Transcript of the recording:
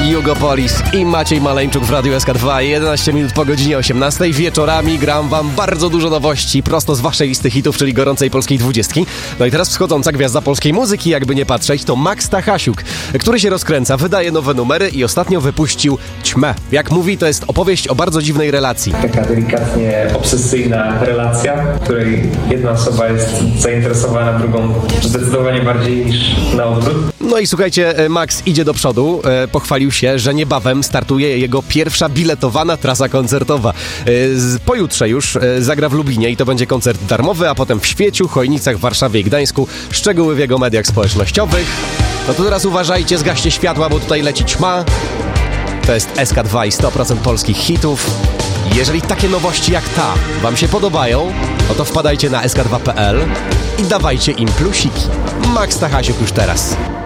Jugopolis i Maciej Maleńczuk w Radiu SK2. 11 minut po godzinie 18. Wieczorami gram wam bardzo dużo nowości prosto z waszej listy hitów, czyli gorącej polskiej 20. No i teraz wschodząca gwiazda polskiej muzyki, jakby nie patrzeć, to Max Stachasiuk, który się rozkręca, wydaje nowe numery i ostatnio wypuścił Ćmę. Jak mówi, to jest opowieść o bardzo dziwnej relacji. Taka delikatnie obsesyjna relacja, w której jedna osoba jest zainteresowana drugą zdecydowanie bardziej niż na odwrót. No i słuchajcie, Max idzie do przodu, pochwalił się, że niebawem startuje jego pierwsza biletowana trasa koncertowa. Pojutrze już zagra w Lublinie i to będzie koncert darmowy, a potem w Świeciu, Chojnicach, Warszawie i Gdańsku. Szczegóły w jego mediach społecznościowych. No to teraz uważajcie, zgaście światła, bo tutaj leci Ćma. To jest SK2 i 100% polskich hitów. Jeżeli takie nowości jak ta wam się podobają, no to wpadajcie na sk2.pl i dawajcie im plusiki. Max Stachasiuk już teraz.